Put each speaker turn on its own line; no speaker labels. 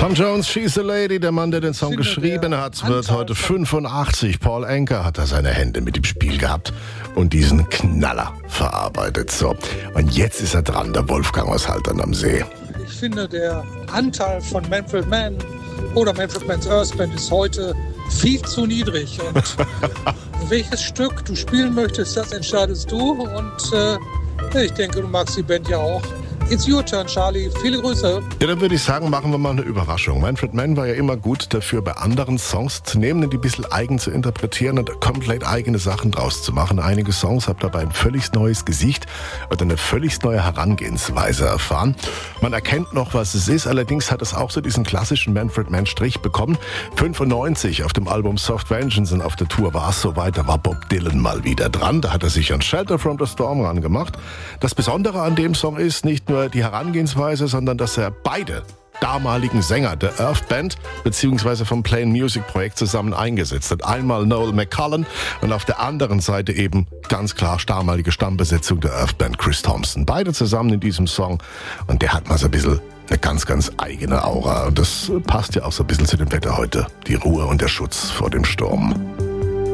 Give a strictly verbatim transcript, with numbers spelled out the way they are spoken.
Tom Jones, She's a Lady, der Mann, der den Song geschrieben hat, wird heute fünfundachtzig. Paul Anka hat da seine Hände mit im Spiel gehabt und diesen Knaller verarbeitet. So, und jetzt ist er dran, der Wolfgang aus Haltern am See.
Ich finde, der Anteil von Manfred Mann oder Manfred Mann's Earth Band ist heute viel zu niedrig. Und welches Stück du spielen möchtest, das entscheidest du. Und äh, ich denke, du magst die Band ja auch. It's your turn, Charlie. Viele Grüße.
Ja, dann würde ich sagen, machen wir mal eine Überraschung. Manfred Mann war ja immer gut dafür, bei anderen Songs zu nehmen und die ein bisschen eigen zu interpretieren und komplett eigene Sachen draus zu machen. Einige Songs haben dabei ein völlig neues Gesicht oder eine völlig neue Herangehensweise erfahren. Man erkennt noch, was es ist. Allerdings hat es auch so diesen klassischen Manfred Mann-Strich bekommen. fünfundneunzig auf dem Album Soft Vengeance und auf der Tour war es soweit. Da war Bob Dylan mal wieder dran. Da hat er sich an Shelter from the Storm rangemacht. Das Besondere an dem Song ist nicht nur die Herangehensweise, sondern dass er beide damaligen Sänger der Earth Band bzw. vom Plain Music Projekt zusammen eingesetzt hat. Einmal Noel McCullen und auf der anderen Seite eben ganz klar damalige Stammbesetzung der Earth Band Chris Thompson. Beide zusammen in diesem Song und der hat mal so ein bisschen eine ganz, ganz eigene Aura. Und das passt ja auch so ein bisschen zu dem Wetter heute. Die Ruhe und der Schutz vor dem Sturm.